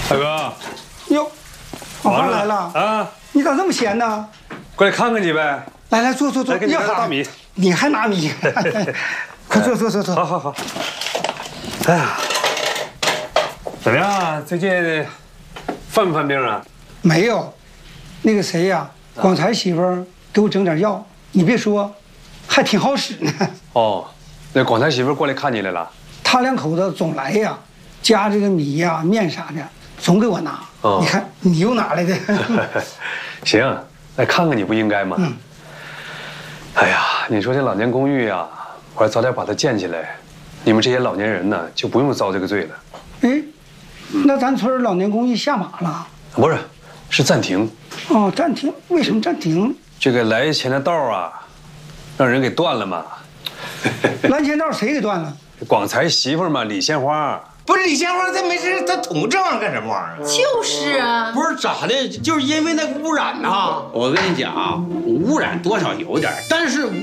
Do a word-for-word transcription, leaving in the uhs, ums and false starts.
大哥， 哟，老范来了啊！ 你咋这么闲呢？ 过来看看你呗。 来来，坐坐坐。 来，给你拿大米。 你还拿米？快坐坐坐坐。 好好好。哎呀，怎么样？最近犯不犯病啊？ 没有，那个谁呀，广才媳妇儿给我整点药，你别说，还挺好使呢。 哦，那广才媳妇过来看你来了。 他两口子总来呀，夹这个米呀、面啥的，总给我拿。哦、你看你又拿来的。 行，来看看你不应该吗？ 嗯。 哎呀，你说这老年公寓呀，我要早点把它建起来，你们这些老年人呢就不用遭这个罪了。 哎，那咱村老年公寓下马了？ 不是，是暂停。 哦，暂停？为什么暂停？ 这个来钱的道啊，让人给断了嘛。 来钱道谁给断了？ 广才媳妇嘛，李鲜花。 不是李鲜花，她没事，她捅正干什么玩意儿？ 就是啊， 不是咋的，就是因为那个污染呐。我跟你讲，污染多少有点，但是。